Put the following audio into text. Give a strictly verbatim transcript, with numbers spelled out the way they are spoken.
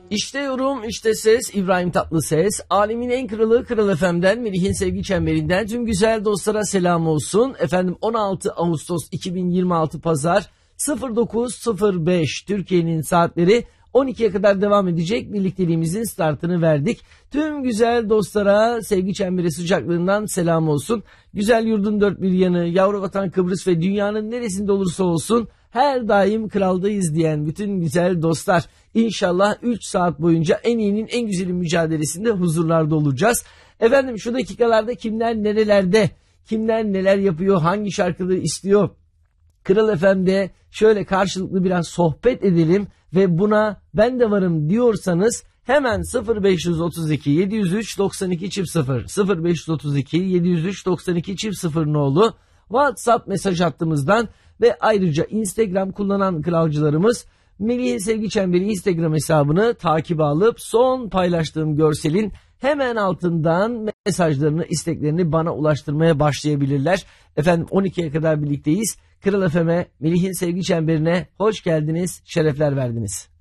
İşte yorum, işte ses, İbrahim Tatlıses. Alemin en kralı Kral F M'den, Melih'in sevgi çemberinden tüm güzel dostlara selam olsun. Efendim on altı Ağustos iki bin yirmi altı Pazar sıfır dokuz sıfır beş Türkiye'nin saatleri on ikiye kadar devam edecek. Birlikteliğimizin startını verdik. Tüm güzel dostlara sevgi çemberi sıcaklığından selam olsun. Güzel yurdun dört bir yanı, yavru vatan Kıbrıs ve dünyanın neresinde olursa olsun her daim kraldayız diyen bütün güzel dostlar. İnşallah üç saat boyunca en iyinin en güzeli mücadelesinde huzurlarda olacağız. Efendim şu dakikalarda kimler nerelerde, kimler neler yapıyor, hangi şarkıları istiyor? Kral F M'de şöyle karşılıklı biraz sohbet edelim ve buna ben de varım diyorsanız hemen sıfır beş otuz iki yedi yüz üç doksan iki çift sıfır sıfır beş otuz iki yedi yüz üç doksan iki çift sıfır nolu WhatsApp mesaj hattımızdan ve ayrıca Instagram kullanan kralcılarımız Melih'in Sevgi Çemberi Instagram hesabını takip alıp son paylaştığım görselin hemen altından mesajlarını, isteklerini bana ulaştırmaya başlayabilirler. Efendim on ikiye kadar birlikteyiz. Kral F M'e, Melih'in Sevgi Çemberi'ne hoş geldiniz, şerefler verdiniz.